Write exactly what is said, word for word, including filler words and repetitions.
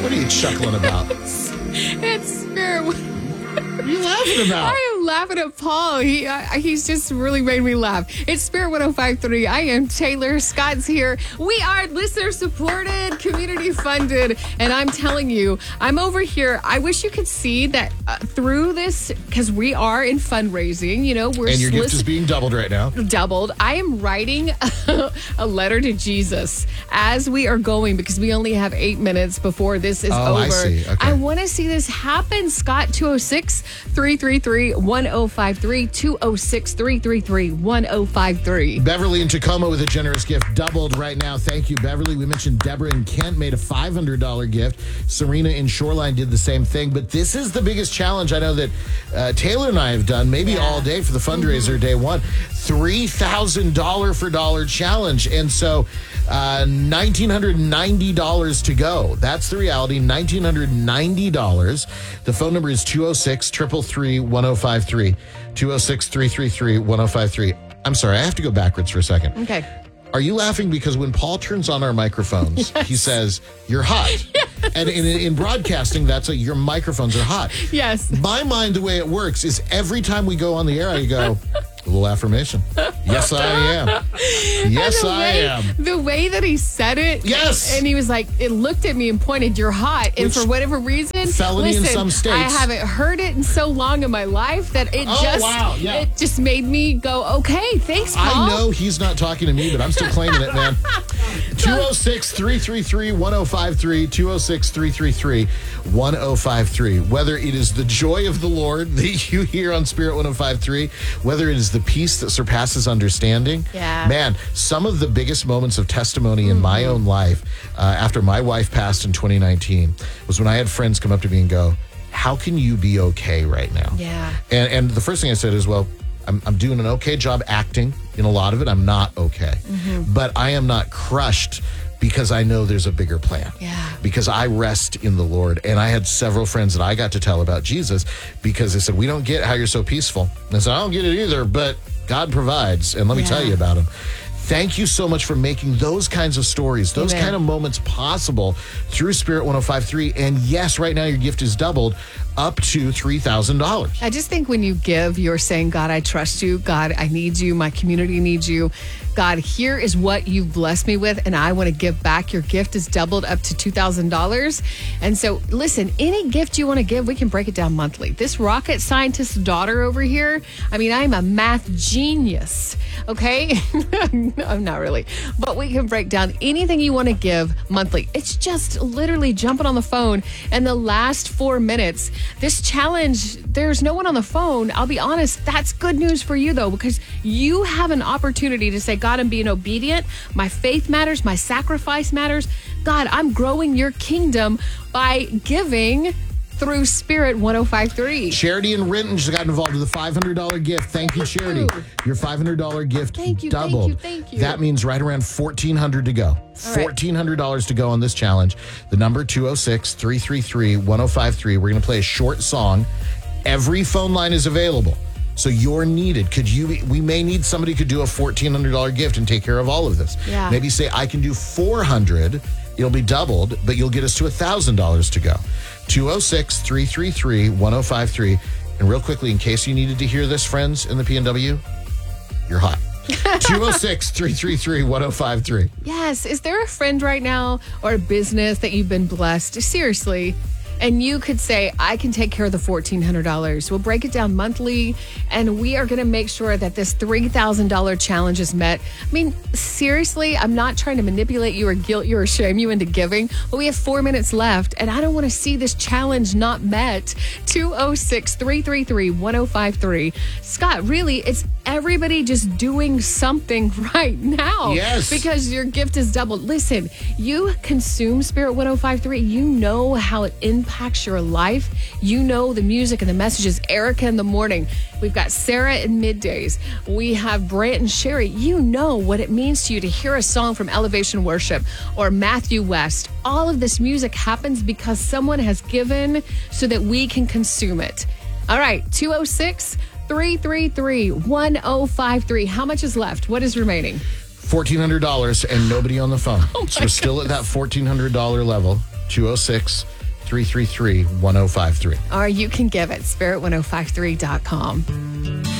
What are you chuckling about? It's Spirit. What are you laughing about? I am laughing at Paul. He uh, he's just really made me laugh. It's Spirit one oh five point three. I am Taylor. Scott's here. We are listener supported, community funded, and I'm telling you, I'm over here. I wish you could see that uh, through this, because we are in fundraising. You know, we're and your gift listen- is being doubled right now. Doubled. I am writing a, a letter to Jesus as we are going because we only have eight minutes before this is Oh, over. I see. Okay. I want to see this happen. Scott, two oh six, three three three, one oh five three, two oh six, three three three, one oh five three. Beverly in Tacoma with a generous gift doubled right now. Thank you, Beverly. We mentioned Deborah in Kent made a five hundred dollars gift. Serena in Shoreline did the same thing. But this is the biggest challenge I know that uh, Taylor and I have done, maybe Yeah. all day for the fundraiser mm-hmm. day one. three thousand dollars for dollar challenge. And so uh, one thousand nine hundred ninety dollars to go. That's the reality, one thousand nine hundred ninety dollars. The phone number is two oh six, three three three, one oh five three. two oh six, three three three, one oh five three. I'm sorry, I have to go backwards for a second. Okay. Are you laughing because when Paul turns on our microphones, yes. he says, "You're hot." Yes. And in, in broadcasting, that's a, your microphones are hot. Yes. My mind, the way it works is every time we go on the air, I go, a little affirmation. Yes, I am. Yes, I way, am. The way that he said it. Yes. And he was like, it looked at me and pointed, "You're hot." And Which for whatever reason, felony listen, in some states. I haven't heard it in so long in my life that it Oh, just wow, yeah. it just made me go, okay, thanks, Paul. I know he's not talking to me, but I'm still claiming it, man. two oh six, three three three, one oh five three, two oh six, three three three, one oh five three. Whether it is the joy of the Lord that you hear on Spirit one oh five three, whether it is the peace that surpasses understanding. Yeah. Man, some of the biggest moments of testimony mm-hmm. in my own life uh, after my wife passed in twenty nineteen was when I had friends come up to me and go, "How can you be okay right now?" Yeah. And, and the first thing I said is, well, I'm, I'm doing an okay job acting. In a lot of it, I'm not okay. Mm-hmm. But I am not crushed because I know there's a bigger plan. Yeah. Because I rest in the Lord. And I had several friends that I got to tell about Jesus because they said, "We don't get how you're so peaceful." And I said, "I don't get it either, but God provides. And let me yeah. tell you about him." Thank you so much for making those kinds of stories, those Amen. kind of moments possible through Spirit one oh five three. And yes, right now your gift is doubled up to three thousand dollars. I just think when you give, you're saying, "God, I trust you. God, I need you. My community needs you. God, here is what you've blessed me with, and I want to give back." Your gift is doubled up to two thousand dollars. And so, listen, any gift you want to give, we can break it down monthly. This rocket scientist's daughter over here, I mean, I'm a math genius, okay? I'm not really. But we can break down anything you want to give monthly. It's just literally jumping on the phone, and the last four minutes, this challenge, there's no one on the phone. I'll be honest, that's good news for you, though, because you have an opportunity to say, "God, I'm being obedient. My faith matters. My sacrifice matters. God, I'm growing your kingdom by giving through Spirit one oh five three. Charity in Renton just got involved with a five hundred dollars gift. Thank you, Charity. you. Your five hundred dollars gift Thank you, thank doubled. you, thank you. That means right around fourteen hundred dollars to go. All right. fourteen hundred dollars to go on this challenge. The number two oh six, three three three, one oh five three. We're going to play a short song. Every phone line is available. So you're needed. Could you? We may need somebody who could do a fourteen hundred dollars gift and take care of all of this. Yeah. Maybe say, "I can do four hundred dollars. It'll be doubled, but you'll get us to one thousand dollars to go." two oh six, three three three, one oh five three. And real quickly, in case you needed to hear this, friends in the P N W, you're hot. two oh six, three three three, one oh five three. Yes. Is there a friend right now or a business that you've been blessed? Seriously. And you could say, "I can take care of the fourteen hundred dollars. We'll break it down monthly, and we are going to make sure that this three thousand dollars challenge is met." I mean, seriously, I'm not trying to manipulate you or guilt you or shame you into giving, but we have four minutes left, and I don't want to see this challenge not met. two oh six, three three three, one oh five three. Scott, really, it's everybody just doing something right now. Yes. Because your gift is doubled. Listen, you consume Spirit one oh five three. You know how it impacts your life. You know the music and the messages. Erica in the morning. We've got Sarah in middays. We have Brant and Sherry. You know what it means to you to hear a song from Elevation Worship or Matthew West. All of this music happens because someone has given so that we can consume it. All right, two oh six, three three three, one oh five three. How much is left? What is remaining? fourteen hundred dollars and nobody on the phone. Oh so we're still at that fourteen hundred dollars level. two oh six, three three three, one oh five three. Or you can give at spirit ten fifty-three dot com.